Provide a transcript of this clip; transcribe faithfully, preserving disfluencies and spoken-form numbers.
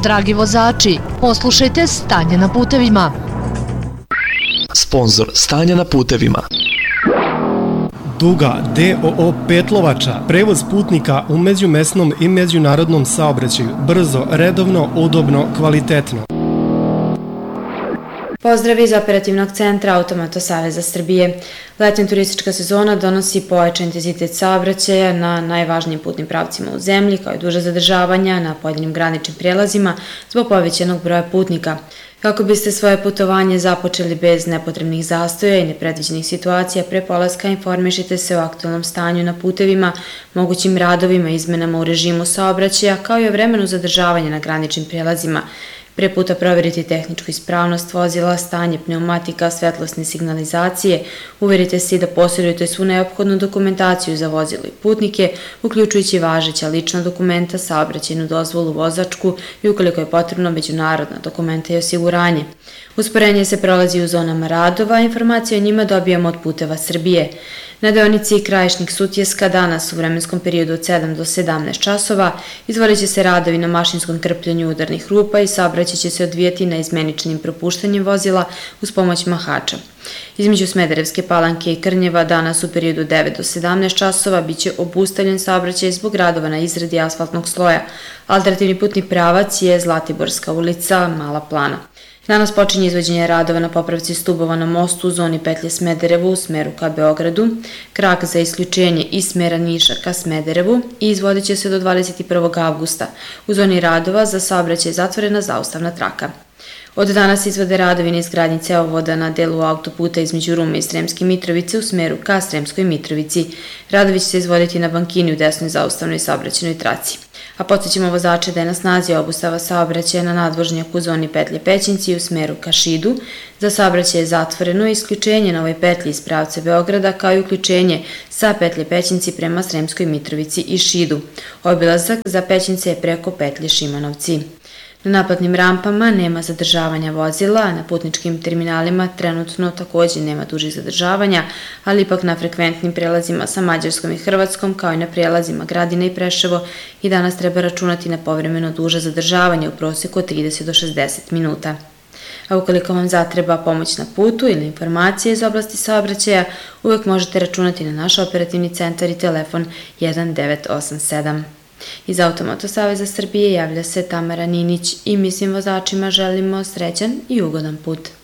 Dragi vozači, poslušajte stanje na putevima. Sponzor stanja na putevima. Duga D O O Petlovača, prevoz putnika u međumesnom i međunarodnom saobraćaju, brzo, redovno, udobno, kvalitetno. Pozdrav iz operativnog centra Automoto Saveza Srbije. Letnja turistička sezona donosi pojačan intenzitet saobraćaja na najvažnijim putnim pravcima u zemlji, kao i duža zadržavanja na pojedinim graničnim prijelazima zbog povećanog broja putnika. Kako biste svoje putovanje započeli bez nepotrebnih zastoja i nepredviđenih situacija, pre polaska informišite se o aktualnom stanju na putevima, mogućim radovima, izmenama u režimu saobraćaja, kao i o vremenu zadržavanja na graničnim prijelazima. Pre puta proverite tehničku ispravnost vozila, stanje pneumatika, svetlosne signalizacije, uverite se da posjedujete svu neophodnu dokumentaciju za vozilo i putnike, uključujući važeća lična dokumenta, saobraćajnu dozvolu, vozačku i ukoliko je potrebno međunarodna dokumenta i osiguranje. Usporenje se prolazi u zonama radova, informacije o njima dobijamo od Puteva Srbije. Na deonici Krajišnik-Sutjeska danas u vremenskom periodu od sedam do sedamnaest časova izvodit će se radovi na mašinskom krpljenju udarnih rupa i saobraćaj će se odvijati na izmeničnim propuštanjem vozila uz pomoć mahača. Između Smederevske Palanke i Krnjeva danas u periodu devet do sedamnaest časova biće obustavljen saobraćaj zbog radova na izradi asfaltnog sloja. Alternativni putni pravac je Zlatiborska ulica, Mala Plana. Danas počinje izvođenje radova na popravci stubova na mostu u zoni petlje Smederevu u smeru ka Beogradu, krak za isključenje iz smera Niša ka Smederevu i izvodit će se do dvadeset prvog avgusta. U zoni radova za saobraćaj je zatvorena zaustavna traka. Od danas izvode radovi na izgradnji cevovoda na delu autoputa između Rume i Sremske Mitrovice u smeru ka Sremskoj Mitrovici. Radovi će se izvoditi na bankini u desnoj zaustavnoj saobraćajnoj traci. A podsjećamo vozače da je na snazi obustava saobraćaja na nadvožnjaku u zoni petlje Pećinci u smeru ka Šidu. Za saobraćaj je zatvoreno isključenje na ovoj petlji iz pravca Beograda, kao i uključenje sa petlje Pećinci prema Sremskoj Mitrovici i Šidu. Obilazak za Pećince je preko petlje Šimanovci. Na naplatnim rampama nema zadržavanja vozila, a na putničkim terminalima trenutno također nema dužih zadržavanja, ali ipak na frekventnim prelazima sa Mađarskom i Hrvatskom, kao i na prelazima Gradina i Preševo, i danas treba računati na povremeno duža zadržavanja u prosjeku od trideset do šezdeset minuta. A ukoliko vam zatreba pomoć na putu ili informacije iz oblasti saobraćaja, uvek možete računati na naš operativni centar i telefon jedan devet osam sedam. Iz Automoto Saveza Srbije javlja se Tamara Ninić i mi svim vozačima želimo srećan i ugodan put.